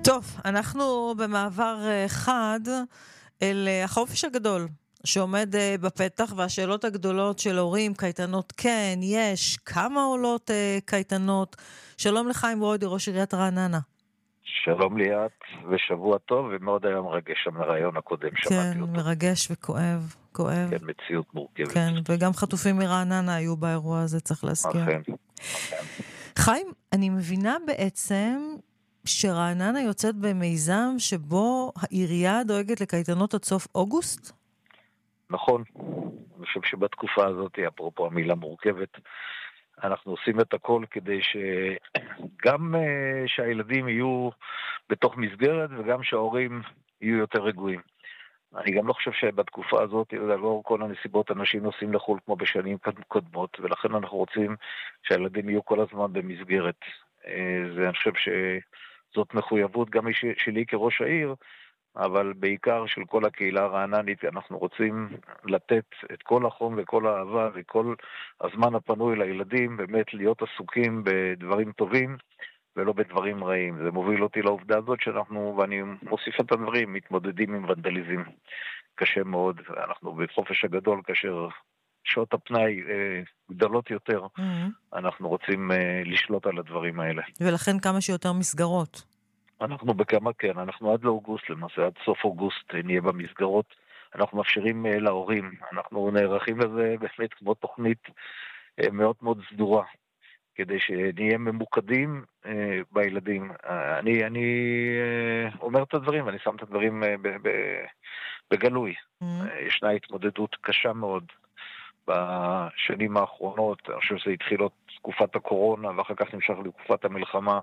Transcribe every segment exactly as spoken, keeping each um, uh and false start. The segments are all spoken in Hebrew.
טוב, אנחנו במעבר אה, חד אל אה, החופש הגדול שעומד אה, בפתח, והשאלות הגדולות של הורים, קייטנות כן, יש, כמה עולות אה, קייטנות. שלום לחיים ברוידי, ראש עיריית רעננה. שלום ליאת, ושבוע טוב, ומאוד היה מרגש המראיון הקודם, כן, שמעתי אותו. מרגש וכואב, כואב. כן, מציאות מורכבת. כן, וגם חטופים מרעננה היו באירוע הזה, צריך להזכיר. אכן, אכן. חיים, אני מבינה בעצם שרעננה יוצאת במיזם שבו העירייה דואגת לקייטנות עד סוף אוגוסט? נכון, אני חושב שבתקופה הזאת, אפרופו המילה מורכבת, אנחנו עושים את הכל כדי שגם uh, שהילדים יהיו בתוך מסגרת, וגם שההורים יהיו יותר רגועים. אני גם לא חושב שבתקופה הזאת, לאור כל הנסיבות, אנשים נוסעים לחול כמו בשנים קודמות, ולכן אנחנו רוצים שהילדים יהיו כל הזמן במסגרת. זה, אני חושב שזאת מחויבות גם שלי כראש העיר, אבל בעיקר של כל הקהילה הרעננית. אנחנו רוצים לתת את כל החום וכל האהבה וכל הזמן הפנוי לילדים, באמת להיות עסוקים בדברים טובים, ולא בדברים רעים. זה מוביל אותי לעובדה הזאת שאנחנו, ואני מוסיף את הדברים, מתמודדים עם ונדליזם קשה מאוד. אנחנו בחופש הגדול, כאשר שעות הפנאי אה, גדולות יותר, Mm-hmm. אנחנו רוצים אה, לשלוט על הדברים האלה. ולכן כמה שיותר מסגרות. אנחנו בכמה, כן, אנחנו עד לאוגוסט, למעשה עד סוף אוגוסט נהיה במסגרות. אנחנו מאפשרים אה, להורים, אנחנו נערכים לזה באמת כמו תוכנית אה, מאוד מאוד סדורה. כדי שנהיה ממוקדים אה, בילדים. אה, אני, אני אה, אומר את הדברים, אני שם את הדברים אה, ב, ב, בגלוי. Mm-hmm. אה, ישנה התמודדות קשה מאוד בשנים האחרונות. אני חושב שזה התחיל עוד תקופת הקורונה, ואחר כך נמשך לתקופת המלחמה,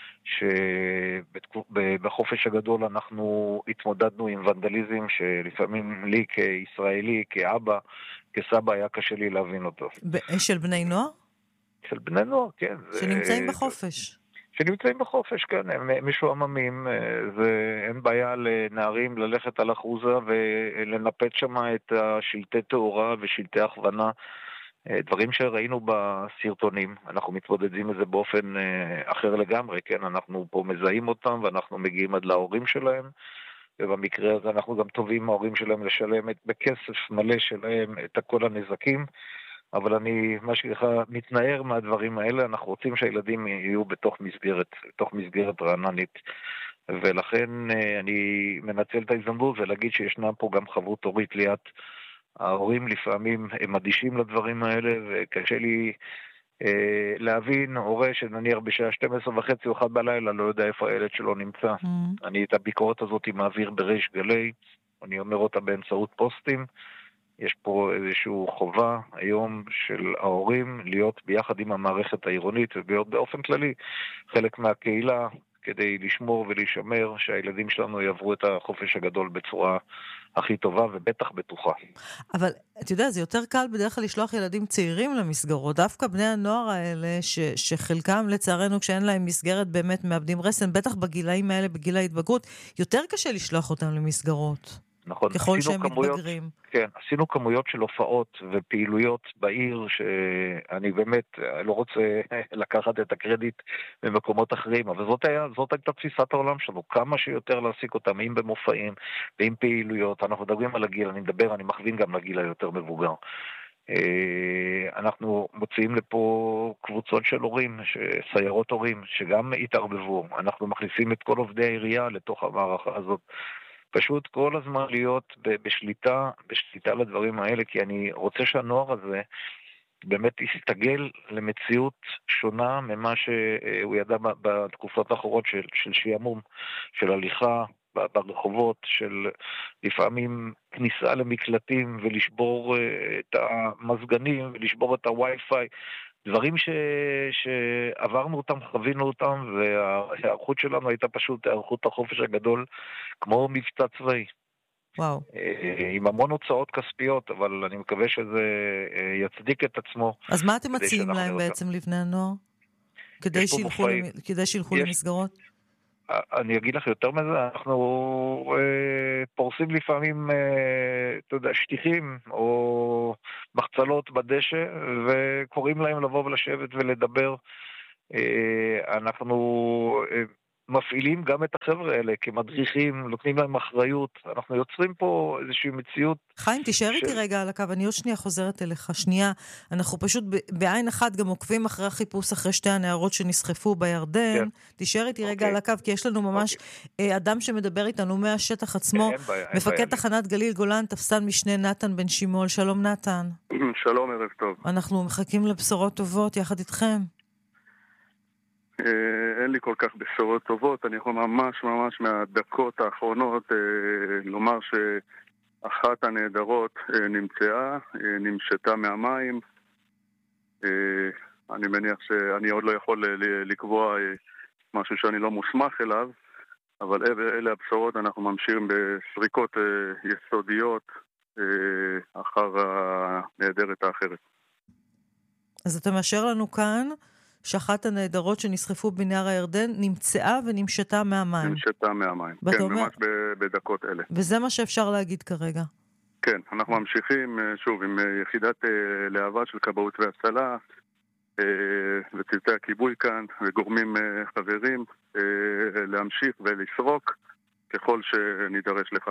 שבחופש הגדול אנחנו התמודדנו עם ונדליזם, שלפעמים לי כישראלי, כאבא, כסבא, היה קשה לי להבין אותו. ב- של בני נוער? של בני נוער, כן. שנמצאים זה... בחופש. שנמצאים בחופש, כן, הם משועממים, ואין בעיה לנערים ללכת על אחוזה ולנפט שם את השלטי תאורה ושלטי הכוונה, דברים שראינו בסרטונים. אנחנו מתמודדים עם זה באופן אחר לגמרי, כן, אנחנו פה מזהים אותם ואנחנו מגיעים עד להורים שלהם, ובמקרה הזה אנחנו גם טובים ההורים שלהם לשלם את, בכסף מלא שלהם את כל הנזקים, אבל אני, מה שככה, מתנער מהדברים האלה. אנחנו רוצים שהילדים יהיו בתוך מסגרת, בתוך מסגרת רעננית, ולכן אני מנצל את ההזדמנות ולהגיד שישנה פה גם חברות הורית ליד. ההורים לפעמים הם אדישים לדברים האלה, וקשה לי אה, להבין הורה שנניח בשעה שתים עשרה וחצי או אחת בלילה לא יודע איפה הילד שלו נמצא. Mm-hmm. אני את הביקורת הזאת מעביר בריש גלי, אני אומר אותה באמצעות פוסטים. יש פה איזושהי חובה היום של ההורים להיות ביחד עם המערכת העירונית וביות באופן כללי חלק מהקהילה, כדי לשמור ולשמר שהילדים שלנו יעברו את החופש הגדול בצורה הכי טובה ובטח בטוחה. אבל אתה יודע, זה יותר קל בדרך כלל לשלוח ילדים צעירים למסגרות, דווקא בני הנוער האלה, ש, שחלקם לצערנו כשאין להם מסגרת באמת מאבדים רסן, בטח בגילאים האלה, בגיל ההתבגרות, יותר קשה לשלוח אותם למסגרות. נכון, ככל שהם כמויות, מתבגרים. כן, עשינו כמויות של הופעות ופעילויות בעיר, שאני באמת לא רוצה לקחת את הקרדיט במקומות אחרים, אבל זאת, היה, זאת הייתה תפיסת העולם שלנו, כמה שיותר להעסיק אותם, אם במופעים ואם פעילויות. אנחנו מדברים על הגיל, אני מדבר, אני מכווין גם לגיל היותר מבוגר. אנחנו מוציאים לפה קבוצות של הורים, סיירות הורים, שגם התערבבו. אנחנו מכניסים את כל עובדי העירייה לתוך המערכה הזאת. פשוט כל הזמן להיות בשליטה, בשליטה לדברים האלה, כי אני רוצה שהנוער הזה באמת יסתגל למציאות שונה ממה שהוא ידע בתקופות האחרות של, של שיעמום, של הליכה ברחובות, של לפעמים כניסה למקלטים ולשבור את המזגנים ולשבור את הווי-פיי, דברים ש... שעברנו אותם, חווינו אותם, וההיערכות שלנו הייתה פשוט היערכות החופש הגדול, כמו מבצע צבאי. וואו. עם המון הוצאות כספיות, אבל אני מקווה שזה יצדיק את עצמו. אז מה אתם מציעים להם בעצם לבני הנוער? כדי שילכו, למ... כדי שילכו יש... למסגרות? אני אגיד לך יותר מזה, אנחנו אה, פורסים לפעמים, אה, אתה יודע, שטיחים או מחצלות בדשא, וקוראים להם לבוא ולשבת ולדבר. אה, אנחנו אה, מפעילים גם את החבר'ה האלה כמדריכים, נותנים להם אחריות. אנחנו יוצרים פה איזושהי מציאות. חיים, תישאר של- איתי רגע על הקו, אני עוד שנייה חוזרת אליך. שנייה, אנחנו פשוט ב- בעין אחת גם עוקבים אחרי החיפוש אחרי שתי הנערות שנסחפו בירדן. כן. תישאר איתי רגע אוקיי. על הקו, כי יש לנו ממש אה, אדם שמדבר איתנו מהשטח עצמו. אין בעיה, אין מפקד בעיה. תחנת גליל גולן, תפסן משנה נתן בן שימול. שלום נתן. שלום, ערב טוב. אנחנו מחכים לבשורות טובות יחד איתכם. אה, אין לי כל כך בשורות טובות, אני יכול ממש ממש מהדקות האחרונות אה, לומר שאחת הנהדרות אה, נמצאה, אה, נמשתה מהמים. אה, אני מניח שאני עוד לא יכול ל- לקבוע אה, משהו שאני לא מוסמך אליו, אבל אלה, אלה הבשורות. אנחנו ממשיכים בסריקות אה, יסודיות אה, אחר הנהדרת האחרת. אז אתה מאשר לנו כאן שאחת הנהדרות שנסחפו בנהר הירדן נמצאה ונמשתה מהמים. נמשתה מהמים, ואתה כן, אומר- ממש ב- בדקות אלה. וזה מה שאפשר להגיד כרגע. כן, אנחנו ממשיכים, אה, שוב, עם אה, יחידת אה, להבה של כבאות והצלה, אה, וצוותי הכיבוי כאן, וגורמים אה, חברים, אה, להמשיך ולסרוק ככל שנידרש לכך.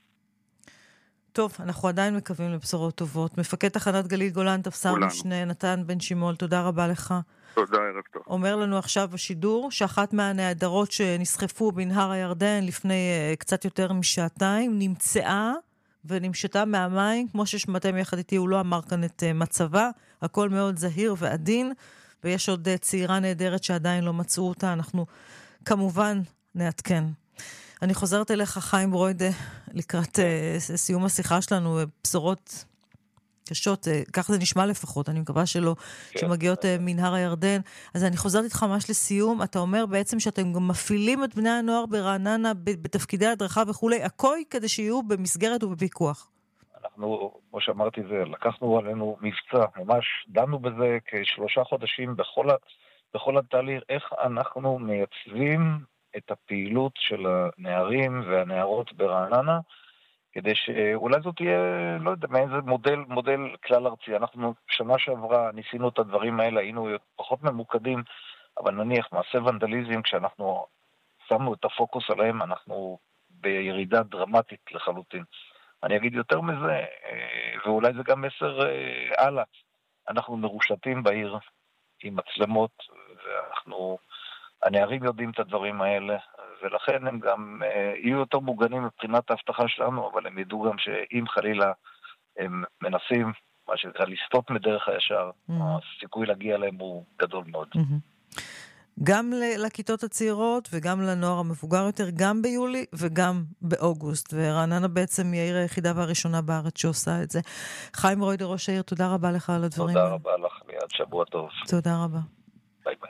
טוב, אנחנו עדיין מקווים לבשורות טובות. מפקד תחנת גליל גולן, תפסר כולנו. משנה נתן בן שימול, תודה רבה לך. תודה, ערב טוב. אומר לנו עכשיו בשידור שאחת מהנעדרות שנסחפו בנהר הירדן לפני uh, קצת יותר משעתיים נמצאה ונמשתה מהמים, כמו ששמעתם יחד איתי, הוא לא אמר כאן את uh, מצבה, הכל מאוד זהיר ועדין, ויש עוד uh, צעירה נהדרת שעדיין לא מצאו אותה, אנחנו כמובן נעדכן. אני חוזרת אליך, חיים ברוידה, לקראת uh, סיום השיחה שלנו, uh, בשורות קשות, uh, כך זה נשמע לפחות, אני מקווה שלא, כן. שמגיעות uh, מנהר הירדן. אז אני חוזרת איתך ממש לסיום, אתה אומר בעצם שאתם גם מפעילים את בני הנוער ברעננה ב- בתפקידי הדרכה וכולי, הכל כדי שיהיו במסגרת ובפיקוח. אנחנו, כמו שאמרתי, זה, לקחנו עלינו מבצע, ממש דנו בזה כשלושה חודשים בכל, ה, בכל התהליך, איך אנחנו מייצבים את הפעילות של הנערים והנערות ברעננה, כדי שאולי זאת תהיה, לא יודע, מאיזה מודל, מודל כלל ארצי. אנחנו שנה שעברה ניסינו את הדברים האלה, היינו פחות ממוקדים, אבל נניח מעשה ונדליזם, כשאנחנו שמנו את הפוקוס עליהם, אנחנו בירידה דרמטית לחלוטין. אני אגיד יותר מזה, ואולי זה גם מסר הלאה. אנחנו מרושתים בעיר עם מצלמות, ואנחנו, הנערים יודעים את הדברים האלה, ולכן הם גם יהיו יותר מוגנים מבחינת ההבטחה שלנו, אבל הם ידעו גם שאם חלילה הם מנסים, מה שנקרא, לסטות מדרך הישר, Mm-hmm. הסיכוי להגיע להם הוא גדול מאוד. Mm-hmm. גם לכיתות הצעירות וגם לנוער המבוגר יותר, גם ביולי וגם באוגוסט. ורעננה בעצם היא העיר היחידה והראשונה בארץ שעושה את זה. חיים ברוידה, ראש העיר, תודה רבה לך על הדברים. תודה רבה לך, ליד שבוע טוב. תודה רבה. ביי ביי.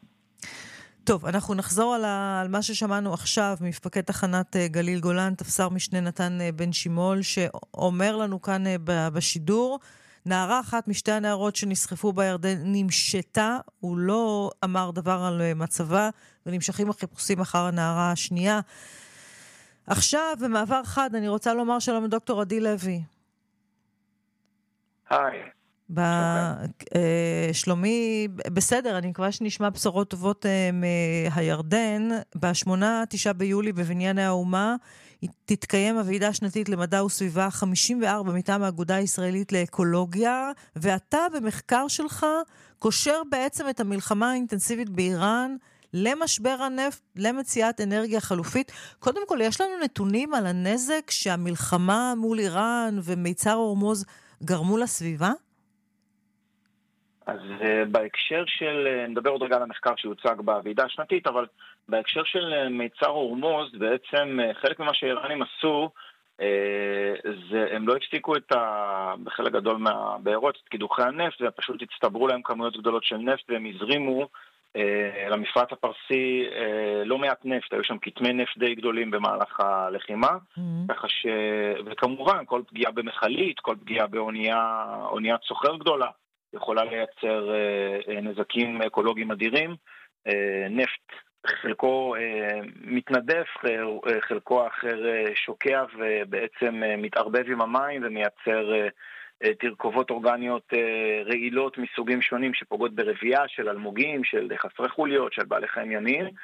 טוב, אנחנו נחזור על, ה... על מה ששמענו עכשיו מפקד תחנת גליל גולן, תפסר משנה נתן בן שימול, שאומר לנו כאן בשידור, נערה אחת משתי הנערות שנסחפו בירדן נמשתה, הוא לא אמר דבר על מצבה, ונמשכים החיפושים אחר הנערה השנייה. עכשיו, במעבר חד, אני רוצה לומר שלום לדוקטור עדי לוי. היי. שלומי, בסדר, אני מקווה שנשמע בשורות טובות מהירדן. ב-שמונה תשעה ביולי בבניין האומה תתקיים הוועידה השנתית למדע וסביבה חמישים וארבע מטעם האגודה הישראלית לאקולוגיה, ואתה במחקר שלך קושר בעצם את המלחמה האינטנסיבית באיראן למשבר הנפט, למציאת אנרגיה חלופית. קודם כל, יש לנו נתונים על הנזק שהמלחמה מול איראן ומיצר הורמוז גרמו לסביבה? אז uh, בהקשר של, נדבר עוד רגע על המחקר שהוצג בוועידה השנתית, אבל בהקשר של uh, מיצר הורמוז, בעצם uh, חלק ממה שהאיראנים עשו, uh, זה הם לא הפסיקו את ה... בחלק גדול מהבארות, את קידוחי הנפט, ופשוט הצטברו להם כמויות גדולות של נפט, והם הזרימו uh, למפרץ הפרסי uh, לא מעט נפט, היו שם כתמי נפט די גדולים במהלך הלחימה, mm-hmm. ככה ש... וכמובן, כל פגיעה במחלית, כל פגיעה באונייה, אוניית סוחר גדולה, יכולה לייצר אה, נזקים אקולוגיים אדירים. אה, נפט, חלקו אה, מתנדף, אה, חלקו האחר אה, שוקע ובעצם אה, מתערבב עם המים ומייצר אה, אה, תרכובות אורגניות אה, רעילות מסוגים שונים שפוגעות ברבייה של אלמוגים, של חסרי חוליות, של בעלי חיים ימיים.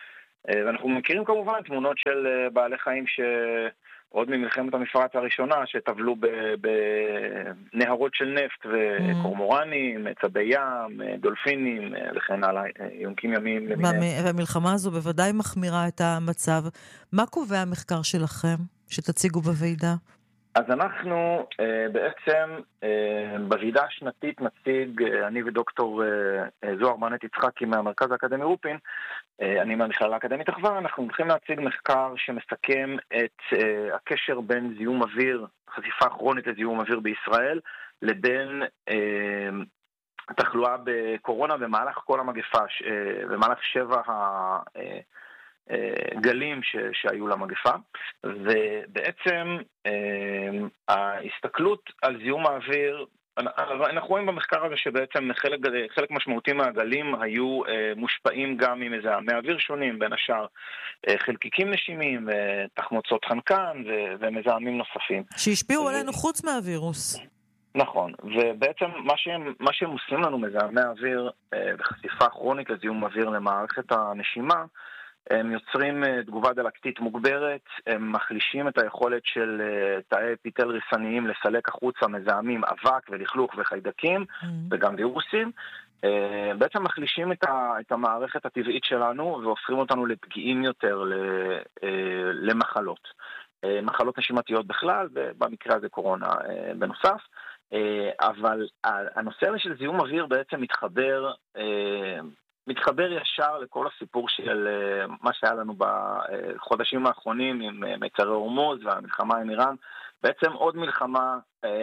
ואנחנו מכירים כמובן תמונות של בעלי חיים שעוד ממלחמת המפרץ הראשונה, שטבלו בנהרות של נפט וקורמורנים, צבי ים, דולפינים וכן הלאה, יונקים ימים למיניהם. והמלחמה הזו בוודאי מחמירה את המצב. מה קובע המחקר שלכם שתציגו בוועידה? אז אנחנו אה, בעצם אה, בוועידה השנתית נציג, אה, אני ודוקטור אה, זוהר ברנט יצחקי מהמרכז האקדמי רופין, אה, אני מהמכללה האקדמית אחווה, אנחנו הולכים להציג מחקר שמסכם את אה, הקשר בין זיהום אוויר, חשיפה כרונית לזיהום אוויר בישראל, לבין אה, תחלואה בקורונה במהלך כל המגפה, אה, במהלך שבע ה... אה, גלים ש, שהיו למגפה, ובעצם ההסתכלות על זיהום האוויר, אנחנו רואים במחקר הזה שבעצם חלק, חלק משמעותי מהגלים היו מושפעים גם ממזהמי אוויר שונים, בין השאר חלקיקים נשימים, תחמוצות חנקן ומזהמים נוספים. שהשפיעו עלינו חוץ מהווירוס. נכון, ובעצם מה שהם, מה שהם עושים לנו מזהמי האוויר וחשיפה כרונית לזיהום אוויר למערכת הנשימה, הם יוצרים תגובה דלקתית מוגברת, הם מחלישים את היכולת של תאי אפיטל ריסניים לסלק החוצה מזהמים, אבק ולכלוך וחיידקים, mm-hmm. וגם וירוסים. בעצם מחלישים את, ה, את המערכת הטבעית שלנו והופכים אותנו לפגיעים יותר למחלות. מחלות נשימתיות בכלל, ובמקרה הזה קורונה בנוסף. אבל הנושא הזה של זיהום אוויר בעצם מתחבר... מתחבר ישר לכל הסיפור של מה שהיה לנו בחודשים האחרונים עם מצרי הורמוז והמלחמה עם איראן. בעצם עוד מלחמה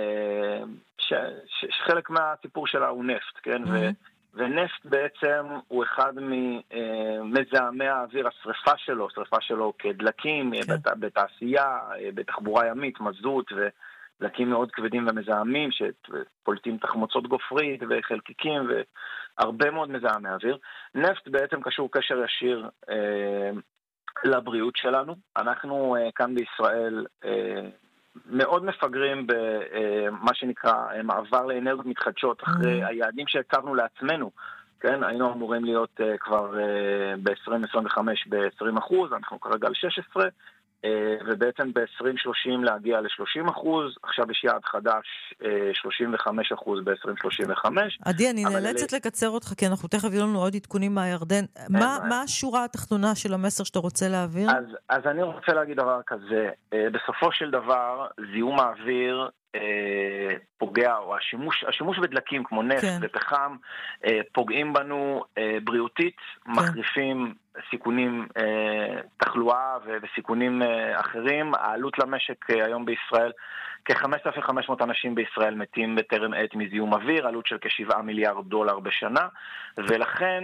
שחלק מהסיפור שלה הוא נפט, כן? Mm-hmm. ונפט בעצם הוא אחד ממזהמי האוויר, השריפה שלו, שריפה שלו כדלקים, okay. בתעשייה, בתחבורה ימית, מזוט ו... דלקים מאוד כבדים ומזהמים שפולטים תחמוצות גופרית וחלקיקים והרבה מאוד מזהמי אוויר. נפט בעצם קשור קשר ישיר אה, לבריאות שלנו. אנחנו אה, כאן בישראל אה, מאוד מפגרים במה שנקרא אה, מעבר לאנרגיות מתחדשות אחרי היעדים שהצבנו לעצמנו. כן, היינו אמורים להיות uh, כבר uh, ב-עשרים עשרים וחמש ב-עשרים אחוז, אנחנו כרגע על שש עשרה, uh, ובעצם ב-עשרים שלושים להגיע ל-שלושים אחוז, עכשיו יש יעד חדש, uh, שלושים וחמישה אחוז ב-עשרים שלושים וחמש. עדי, אני נאלצת אלה... לקצר אותך, כי אנחנו תכף יהיו לנו עוד עדכונים מהירדן. מה, מה השורה התחתונה של המסר שאתה רוצה להעביר? אז, אז אני רוצה להגיד דבר כזה, uh, בסופו של דבר, זיהום האוויר, פוגע, או השימוש, השימוש בדלקים כמו נפט כן. ופחם פוגעים בנו בריאותית, כן. מחריפים סיכונים, תחלואה וסיכונים אחרים. העלות למשק היום בישראל, כ-חמשת אלפים וחמש מאות אנשים בישראל מתים בטרם עת מזיהום אוויר, עלות של כשבעה מיליארד דולר בשנה, ולכן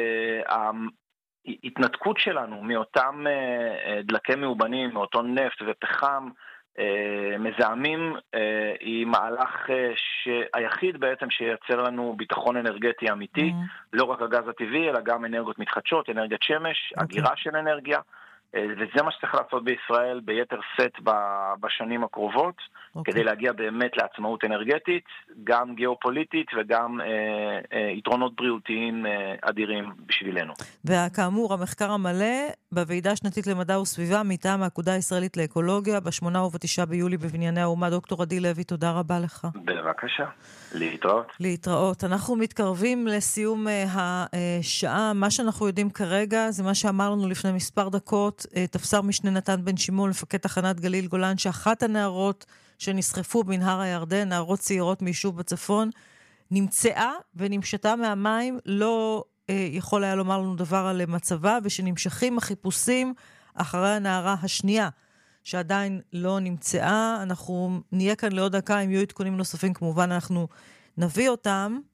ההתנתקות שלנו מאותם דלקי מאובנים, מאותו נפט ופחם, מזהמים היא מהלך היחיד בעצם שייצר לנו ביטחון אנרגטי אמיתי, mm-hmm. לא רק הגז הטבעי, אלא גם אנרגיות מתחדשות, אנרגיית שמש, okay. אגירה של אנרגיה, וזה מה שצריך לעשות בישראל ביתר סט בשנים הקרובות, okay. כדי להגיע באמת לעצמאות אנרגטית, גם גיאופוליטית וגם אה, אה, יתרונות בריאותיים אה, אדירים בשבילנו. וכאמור, המחקר המלא בוועידה השנתית למדע וסביבה, מטעם האגודה הישראלית לאקולוגיה, בשמונה ובתשעה ביולי בבנייני האומה. דוקטור עדי לוי, תודה רבה לך. בבקשה, להתראות. להתראות. אנחנו מתקרבים לסיום השעה. מה שאנחנו יודעים כרגע, זה מה שאמר לנו לפני מספר דקות, תפסר משנה נתן בן שמעון, מפקד תחנת גליל גולן, שאחת הנערות שנסחפו בנהר הירדן, נערות צעירות מיישוב בצפון, נמצאה ונמשתה מהמים, לא אה, יכול היה לומר לנו דבר על מצבה, ושנמשכים החיפושים אחרי הנערה השנייה, שעדיין לא נמצאה. אנחנו נהיה כאן לעוד דקה, אם יהיו עדכונים נוספים, כמובן אנחנו נביא אותם.